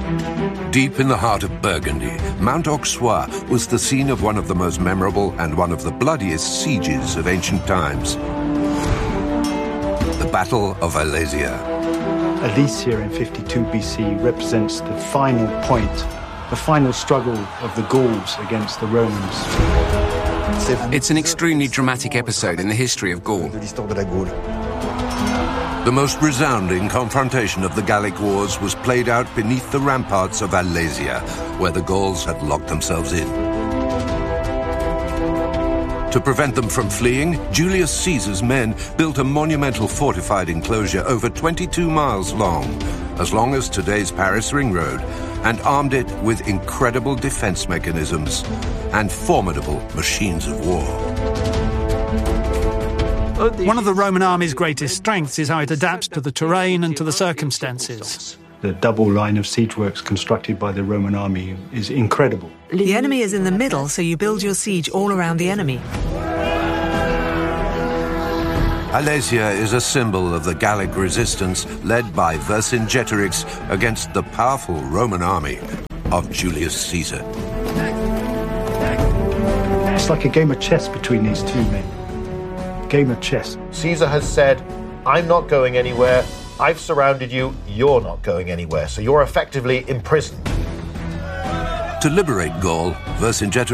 Deep in the heart of Burgundy, Mount Auxerrois was the scene of one of the most memorable and one of the bloodiest sieges of ancient times. The Battle of Alesia. Alesia in 52 BC represents the final point, the final struggle of the Gauls against the Romans. It's an extremely dramatic episode in the history of Gaul. The most resounding confrontation of the Gallic Wars was played out beneath the ramparts of Alesia, where the Gauls had locked themselves in. To prevent them from fleeing, Julius Caesar's men built a monumental fortified enclosure over 22 miles long as today's Paris Ring Road, and armed it with incredible defense mechanisms and formidable machines of war. One of the Roman army's greatest strengths is how it adapts to the terrain and to the circumstances. The double line of siege works constructed by the Roman army is incredible. The enemy is in the middle, so you build your siege all around the enemy. Alesia is a symbol of the Gallic resistance led by Vercingetorix against the powerful Roman army of Julius Caesar. It's like a game of chess between these two men. Game of chess. Caesar has said, I'm not going anywhere, I've surrounded you, you're not going anywhere, so you're effectively imprisoned. To liberate Gaul, Vercingetorix